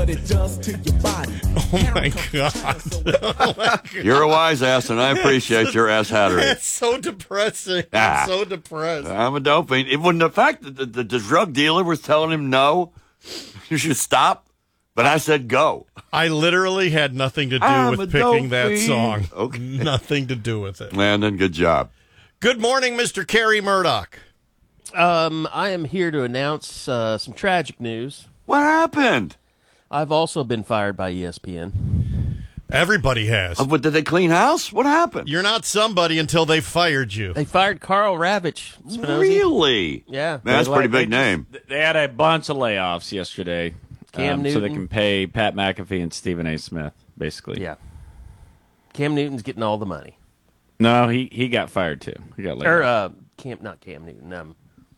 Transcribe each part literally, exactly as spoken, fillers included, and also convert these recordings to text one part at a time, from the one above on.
what it does to your body. Oh my god! Oh my god. You're a wise ass, and I appreciate your ass hattery. That's so depressing. Ah. I'm so depressed. I'm a dope fiend. It, when the fact that the, the, the drug dealer was telling him no, you should stop, but I said go. I literally had nothing to do I'm a with picking dope that fiend. song. Okay. Nothing to do with it. Landon, good job. Good morning, Mister Kerry Murdoch. Um, I am here to announce uh, some tragic news. What happened? I've also been fired by E S P N. Everybody has. Uh, what, did they clean house? What happened? You're not somebody until they fired you. They fired Carl Ravitch. Spinozzi. Really? Yeah. Man, that's a pretty They big just- name. They had a bunch of layoffs yesterday, Cam um, so they Newton. can pay Pat McAfee and Stephen A. Smith, basically. Yeah. Cam Newton's getting all the money. No, he, he got fired too. He got laid Or off. uh, Cam, not Cam Newton. Um,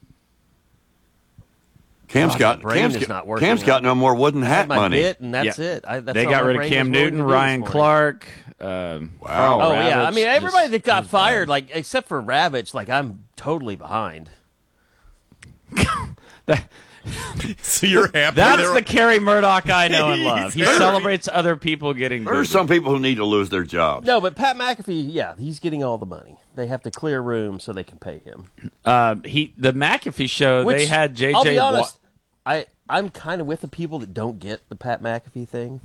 Cam's God, got my brain Cam's, is got- not working. Cam's got no more wooden I hat had my money. bit, and that's Yeah. it. I, that's They all got my rid of brain Cam was willing Newton, to do Ryan this morning. Clark. Um, Wow. Carl Oh yeah, I Ravitch, mean everybody just- that got just fired, bad. like except for Ravitch, like I'm totally behind. So you're happy. That's they're- the Kerry Murdoch I know and love. He He's- celebrates other people getting There are booted. some people who need to lose their jobs. No, but Pat McAfee, yeah, he's getting all the money. They have to clear room so they can pay him. Um, he the McAfee show. Which, they had J J. I'll be Wa- honest, I I'm kind of with the people that don't get the Pat McAfee thing.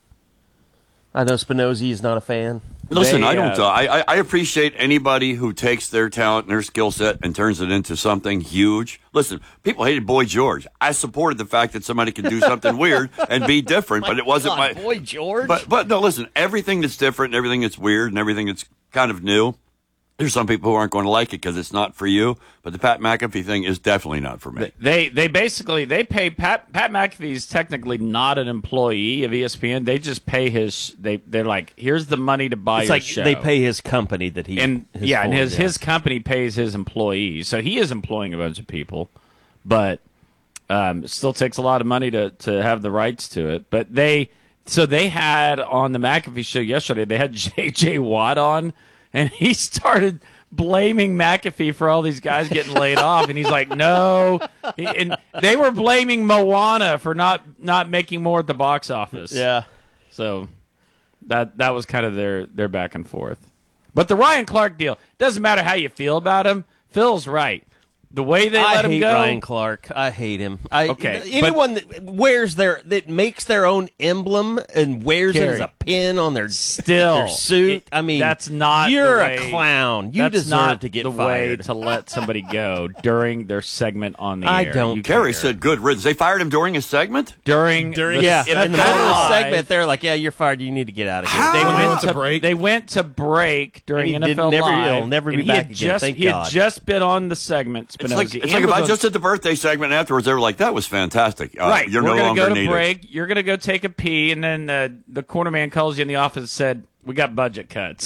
I know Spinozzi is not a fan. Listen, They, I don't. uh, Uh, I, I I appreciate anybody who takes their talent and their skill set and turns it into something huge. Listen, people hated Boy George. I supported the fact that somebody could do something weird and be different, but it wasn't God, my. Boy George. But but no, listen. Everything that's different, and everything that's weird, and everything that's kind of new. There's some people who aren't going to like it because it's not for you. But the Pat McAfee thing is definitely not for me. They they basically they pay Pat Pat McAfee's technically not an employee of E S P N. They just pay his. They they're like, here's the money to buy it's your like show. they pay his company that he and has yeah, and formed, his yeah. his company pays his employees, so he is employing a bunch of people, but um, it still takes a lot of money to to have the rights to it. But they so they had on the McAfee show yesterday, they had J J. Watt on, and he started blaming McAfee for all these guys getting laid off, and he's like, no, He- and they were blaming Moana for not not making more at the box office. Yeah. So that that was kind of their their back and forth. But the Ryan Clark deal, doesn't matter how you feel about him. Phil's right. The way they I let him hate go. Ryan Clark. I hate him. I, Okay, anyone that wears their that makes their own emblem and wears it Kerry, as a pin on their Still, their suit. it- I mean, that's not You're the a way- clown. You That's deserve not to get the fired. way to let somebody go during their segment on the I air. don't You Kerry care. said good riddance. They fired him during his segment? during During- the, yeah, in in the middle of the live, segment, they're like, "Yeah, you're fired. You need to get out of here." How? They Oh, went went to to break? They went to break during And he N F L didn't- never- Live. he'll never be and he back had again, Just, thank he had God. just been on the segment. It's like, Spinozzi. it's He like if was I on- just did the birthday segment afterwards, they were like, that was fantastic. Uh, right. You're We're no gonna longer go to needed. break. You're gonna go take a pee, and then uh, the corner man calls you in the office and said, "We got budget cuts."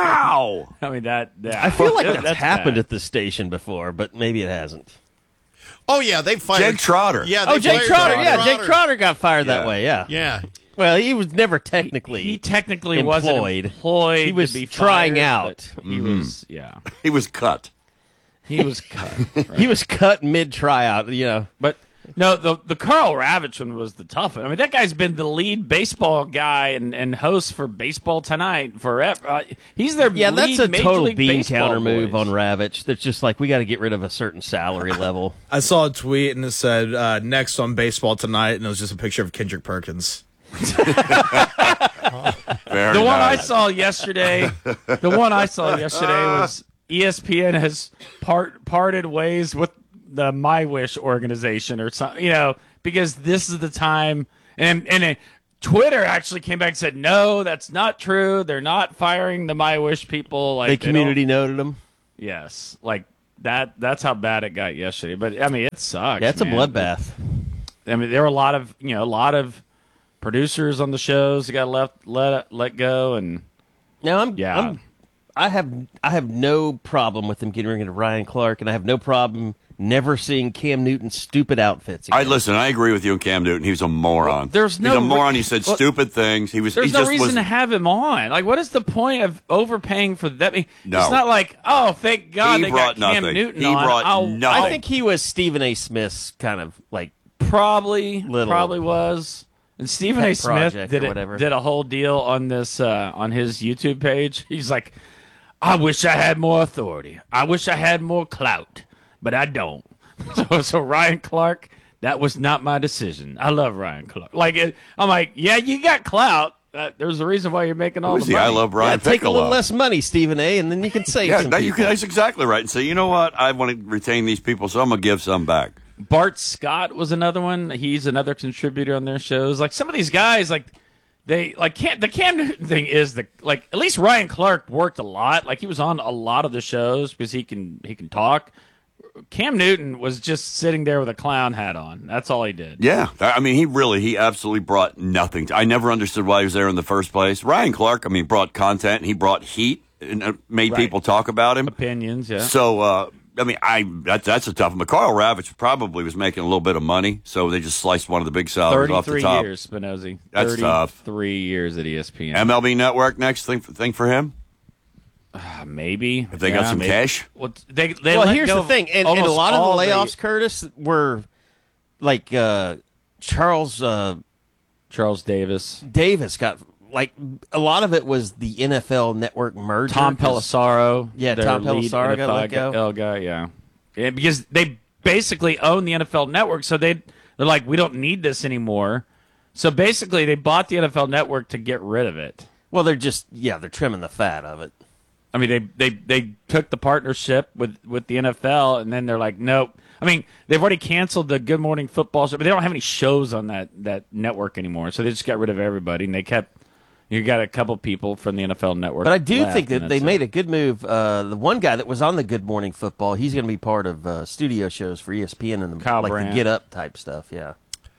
Wow. I mean that. that I feel like that- that's, happened bad. at this station before, but maybe it hasn't. Oh yeah, they fired Jake Trotter. Yeah. They Oh, Jake fired Trotter. Jake Yeah, Jake Trotter got fired Yeah. that way. Yeah. Yeah. Well, he was never technically. He technically employed. wasn't employed. He was to be trying fired, out. but He was. Yeah. He was cut. He was cut. he was cut mid tryout. You know. But no, the the Carl Ravitch one was the tough one. I mean, that guy's been the lead baseball guy and, and host for Baseball Tonight forever. Uh, he's their Yeah, lead that's a Major total League bean Baseball counter move voice. on Ravitch. That's just like we got to get rid of a certain salary level. I saw a tweet and it said uh, next on Baseball Tonight, and it was just a picture of Kendrick Perkins. Very The one I nice. saw yesterday, the one I saw yesterday was E S P N has part parted ways with the My Wish organization or something, you know, because this is the time. And and it, Twitter actually came back and said, no, that's not true. They're not firing the My Wish people. Like They don't- community noted him. Yes, like that. That's how bad it got yesterday. But I mean, it sucks. Yeah, it's a man. bloodbath. I mean, there were a lot of you know a lot of producers on the shows that got left let let go, and Now I'm Yeah. I'm, I have I have no problem with them getting rid of Ryan Clark, and I have no problem never seeing Cam Newton's stupid outfits I again. listen. I agree with you and Cam Newton. He was a moron. there's no He's a re- moron. He said well, stupid things. He was. there's he no just reason was, to have him on. Like, what is the point of overpaying for that? I mean, No. It's not like, oh, thank God He they brought got Cam nothing. Newton He on. brought I'll- nothing. I'll I think he was Stephen A. Smith's kind of like probably Little. probably was. And Stephen Pet A. Smith project did or it, whatever. did a whole deal on this uh, on his YouTube page. He's like, I wish I had more authority. I wish I had more clout, but I don't. So, so Ryan Clark, that was not my decision. I love Ryan Clark. Like it, I'm like, yeah, you got clout. Uh, there's a reason why you're making all Who's the the money. I love Yeah, Ryan take a Piccolo. little less money, Stephen A., and then you can save Yeah, some that, you people. can, that's exactly right. And say, you know what? I want to retain these people, so I'm going to give some back. Bart Scott was another one. He's another contributor on their shows. Like some of these guys, like they like Cam, the Cam Newton thing is the like at least Ryan Clark worked a lot. Like he was on a lot of the shows because he can he can talk. Cam Newton was just sitting there with a clown hat on. That's all he did. Yeah, I mean, he really, he absolutely brought nothing. To, I never understood why he was there in the first place. Ryan Clark, I mean, brought content. He brought heat and uh, made Right. people talk about him. Opinions, yeah. So, uh, I mean, I that, that's a tough one. Carl Ravitch probably was making a little bit of money, so they just sliced one of the big salaries off the Thirty-three top. years, Spinozzi. That's tough. Thirty-three years at E S P N. M L B Network, next thing, thing for him? Uh, maybe If they got Yeah, some maybe. cash? Well, they, they well, let here's go the of thing, and, and a almost lot of all the layoffs, Curtis, were like uh, Charles uh, Charles Davis, Davis got like a lot of it was the N F L Network merger. Tom 'cause- Pelissaro. Yeah, their Tom lead Pelissaro got let N F L go. guy, yeah. yeah, because they basically own the N F L Network, so they they're like, we don't need this anymore. So basically, they bought the N F L Network to get rid of it. Well, they're just yeah, they're trimming the fat of it. I mean, they, they, they took the partnership with, with the N F L, and then they're like, nope. I mean, they've already canceled the Good Morning Football show, but they don't have any shows on that, that network anymore. So they just got rid of everybody, and they kept. You got a couple people from the N F L Network. But I do left, think that and they that's made it. a good move. Uh, the one guy that was on the Good Morning Football, he's going to be part of uh, studio shows for E S P N and the, Kyle like Brandt. the Get Up type stuff. Yeah.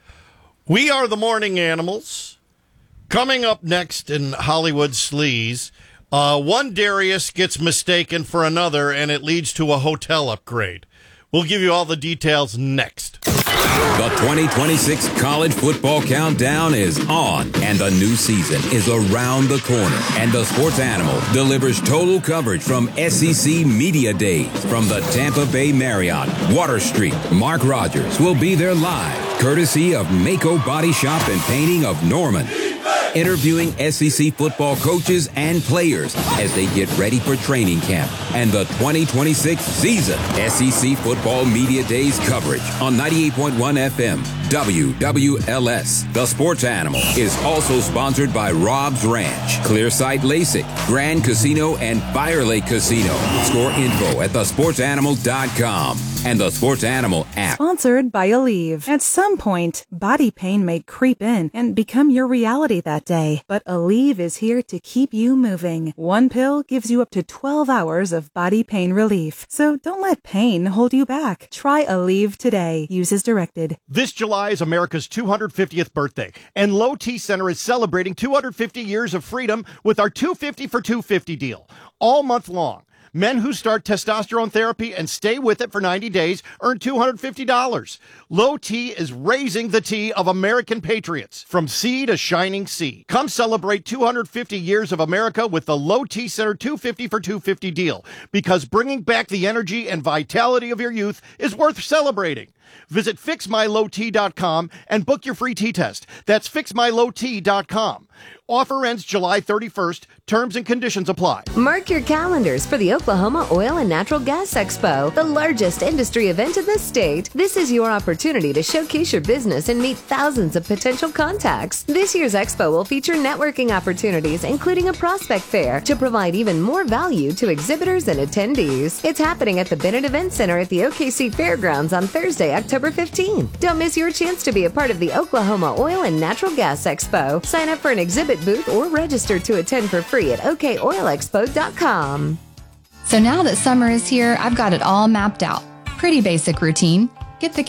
We are the morning animals. Coming up next in Hollywood Sleaze, uh, one Darius gets mistaken for another, and it leads to a hotel upgrade. We'll give you all the details next. The twenty twenty-six College Football Countdown is on, and the new season is around the corner. And the Sports Animal delivers total coverage from S E C Media Days from the Tampa Bay Marriott, Water Street. Mark Rogers will be there live, courtesy of Mako Body Shop and Painting of Norman, interviewing S E C football coaches and players as they get ready for training camp and the twenty twenty-six season. S E C Football Media Days coverage on ninety-eight point one F M W W L S. The Sports Animal is also sponsored by Rob's Ranch, Clearsight LASIK, Grand Casino, and Fire Lake Casino. Score info at the sports animal dot com and the Sports Animal app. Sponsored by Aleve. At some point, body pain may creep in and become your reality that day. But Aleve is here to keep you moving. One pill gives you up to twelve hours of body pain relief. So don't let pain hold you back. Try Aleve today. Use as directed. This July is America's two hundred fiftieth birthday, and Low T Center is celebrating two hundred fifty years of freedom with our two fifty for two fifty deal. All month long, men who start testosterone therapy and stay with it for ninety days earn two hundred fifty dollars. Low T is raising the T of American patriots from sea to shining sea. Come celebrate two hundred fifty years of America with the Low T Center two fifty for two fifty deal, because bringing back the energy and vitality of your youth is worth celebrating. Visit fix my low t dot com and book your free tea test. That's fix my low t dot com. Offer ends July thirty-first. Terms and conditions apply. Mark your calendars for the Oklahoma Oil and Natural Gas Expo, the largest industry event in the state. This is your opportunity to showcase your business and meet thousands of potential contacts. This year's expo will feature networking opportunities, including a prospect fair, to provide even more value to exhibitors and attendees. It's happening at the Bennett Event Center at the O K C Fairgrounds on Thursday, October fifteenth. Don't miss your chance to be a part of the Oklahoma Oil and Natural Gas Expo. Sign up for an exhibit booth or register to attend for free at o k oil expo dot com. So now that summer is here, I've got it all mapped out. Pretty basic routine. Get the